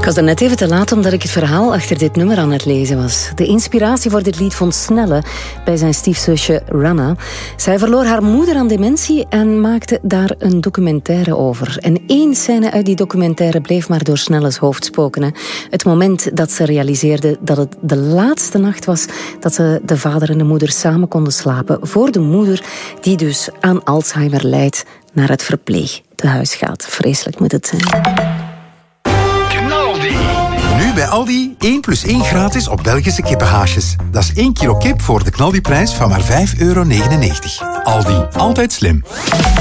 was er net even te laat omdat ik het verhaal achter dit nummer aan het lezen was. De inspiratie voor dit lied vond Snelle bij zijn stiefzusje Rana. Zij verloor haar moeder aan dementie en maakte daar een documentaire over. En één scène uit die documentaire bleef maar door Snelles hoofd spoken. Hè. Het moment dat ze realiseerde dat het de laatste nacht was dat ze de vader en de moeder samen konden slapen. Voor de moeder, die dus aan Alzheimer lijdt, naar het verpleegtehuis gaat. Vreselijk moet het zijn. Nu bij Aldi 1 + 1 gratis op Belgische kippenhaasjes. Dat is 1 kilo kip voor de knaldiprijs van maar €5,99. Aldi, altijd slim.